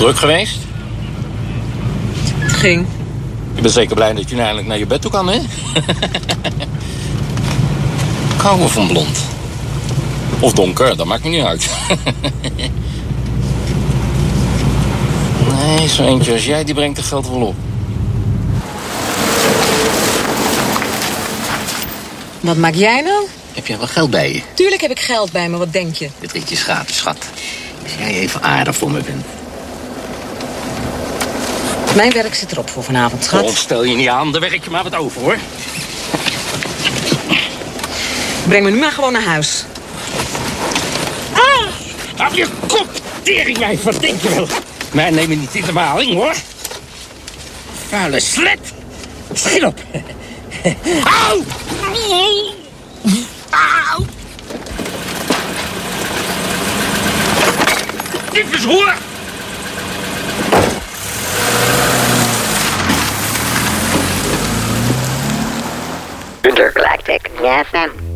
Druk geweest? Het ging. Ik ben zeker blij dat je nu eindelijk naar je bed toe kan, hè? Ik hou wel van blond. Of donker, dat maakt me niet uit. Nee, zo eentje als jij, die brengt het geld wel op. Wat maak jij nou? Heb jij wel geld bij je? Tuurlijk heb ik geld bij me, wat denk je? Dit ritje is gratis, schat. Als jij even aardig voor me bent. Mijn werk zit erop voor vanavond, schat. Oh, stel je niet aan, daar werk je maar wat over, hoor. Breng me nu maar gewoon naar huis. Hou je kop, teringwijf, wat denk je wel? Mij neem je niet in de maling, hoor. Vuile slet. Schiet op. Au! Au! Tyfus, hoor! Intergalactic FM.